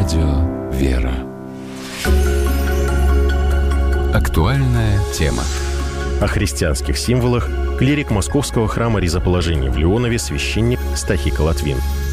Радио «Вера». Актуальная тема. О христианских символах клирик Московского храма Ризоположения в Леонове, священник Стахий Латвин.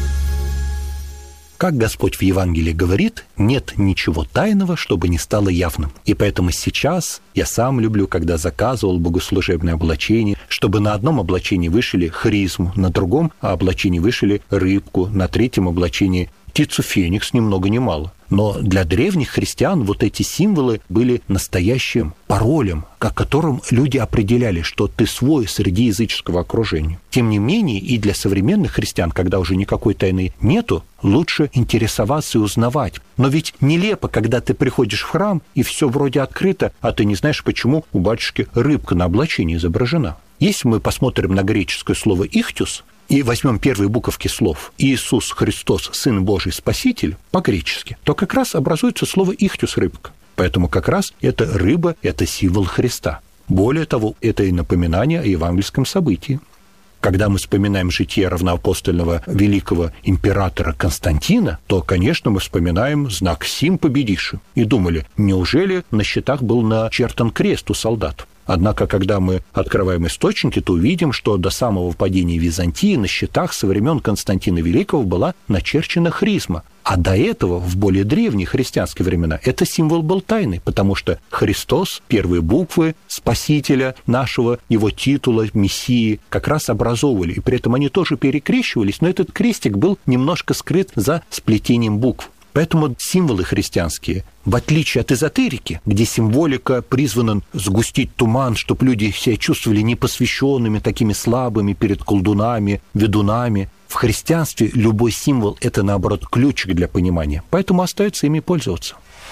Как Господь в Евангелии говорит, нет ничего тайного, чтобы не стало явным. И поэтому сейчас я сам люблю, когда заказывал богослужебное облачение, чтобы на одном облачении вышили хризму, на другом облачении вышили рыбку, на третьем облачении птицу феникс, ни много ни мало. Но для древних христиан вот эти символы были настоящим паролем, которым люди определяли, что ты свой среди языческого окружения. Тем не менее, и для современных христиан, когда уже никакой тайны нету, лучше интересоваться и узнавать. Но ведь нелепо, когда ты приходишь в храм, и все вроде открыто, а ты не знаешь, почему у батюшки рыбка на облачении изображена. Если мы посмотрим на греческое слово «ихтюс», и возьмем первые буковки слов «Иисус Христос, Сын Божий, Спаситель» по-гречески, то как раз образуется слово «ихтюс» – рыбка. Поэтому как раз эта рыба – это символ Христа. Более того, это и напоминание о евангельском событии. Когда мы вспоминаем житие равноапостольного великого императора Константина, то, конечно, мы вспоминаем знак «Сим победиши» и думали, неужели на щитах был начертан крест у солдат? Однако, когда мы открываем источники, то увидим, что до самого падения Византии на щитах со времен Константина Великого была начерчена хризма. А до этого, в более древние христианские времена, этот символ был тайный, потому что Христос, первые буквы Спасителя нашего, его титула, Мессии, как раз образовывали. И при этом они тоже перекрещивались, но этот крестик был немножко скрыт за сплетением букв. Поэтому символы христианские, в отличие от эзотерики, где символика призвана сгустить туман, чтобы люди себя чувствовали непосвященными, такими слабыми перед колдунами, ведунами, в христианстве любой символ – это, наоборот, ключик для понимания. Поэтому остается ими пользоваться.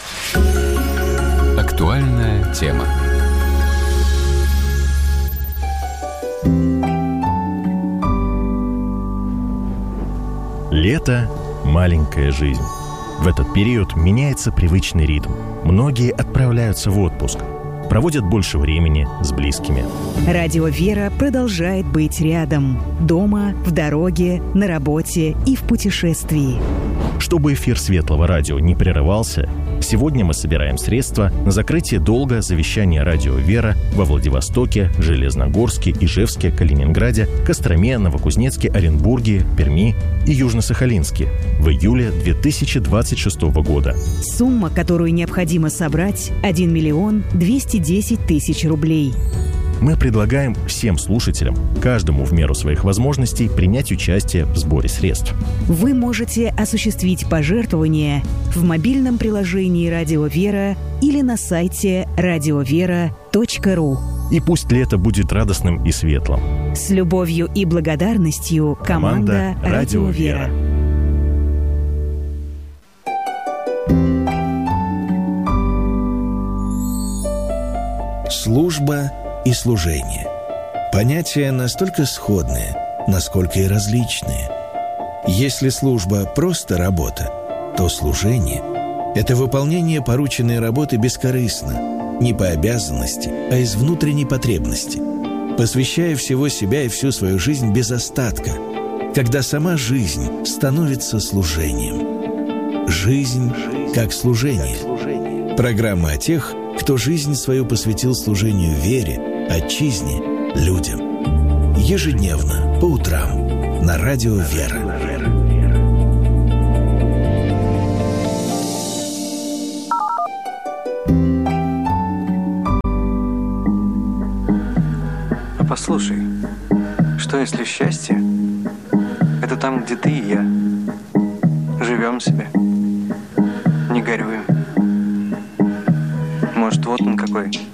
Актуальная тема. Лето – маленькая жизнь. В этот период меняется привычный ритм. Многие отправляются в отпуск, проводят больше времени с близкими. Радио «Вера» продолжает быть рядом. Дома, в дороге, на работе и в путешествии. Чтобы эфир Светлого радио не прерывался, сегодня мы собираем средства на закрытие долга завещания радио «Вера» во Владивостоке, Железногорске, Ижевске, Калининграде, Костроме, Новокузнецке, Оренбурге, Перми и Южно-Сахалинске в июле 2026 года. Сумма, которую необходимо собрать, 1 миллион 210 тысяч рублей. Мы предлагаем всем слушателям, каждому в меру своих возможностей, принять участие в сборе средств. Вы можете осуществить пожертвования в мобильном приложении «Радио Вера» или на сайте radiovera.ru. И пусть лето будет радостным и светлым. С любовью и благодарностью команда «Радио Вера». Служба и служение. Понятия настолько сходные, насколько и различные. Если служба – просто работа, то служение – это выполнение порученной работы бескорыстно, не по обязанности, а из внутренней потребности, посвящая всего себя и всю свою жизнь без остатка, когда сама жизнь становится служением. Жизнь как служение. Программа о тех, кто жизнь свою посвятил служению вере, отчизне, людям. Ежедневно, по утрам, на радио «Вера». А послушай, что если счастье – это там, где ты и я? Живем себе, не горюем. Может, вот он какой